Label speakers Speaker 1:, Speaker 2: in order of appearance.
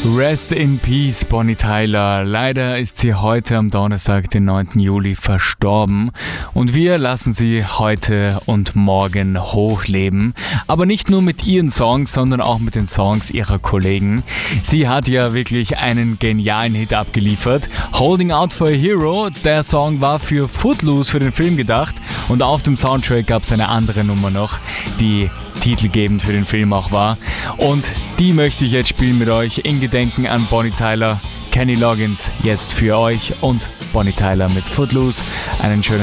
Speaker 1: Rest in Peace, Bonnie Tyler. Leider ist sie heute am Donnerstag, den 9. Juli, verstorben. Und wir lassen sie heute und morgen hochleben. Aber nicht nur mit ihren Songs, sondern auch mit den Songs ihrer Kollegen. Sie hat ja wirklich einen genialen Hit abgeliefert. Holding Out for a Hero, der Song war für Footloose, für den Film gedacht. Und auf dem Soundtrack gab es eine andere Nummer noch, die titelgebend für den Film auch war. Und die möchte ich jetzt spielen mit euch in Gedenken an Bonnie Tyler. Kenny Loggins jetzt für euch und Bonnie Tyler mit Footloose. Einen schönen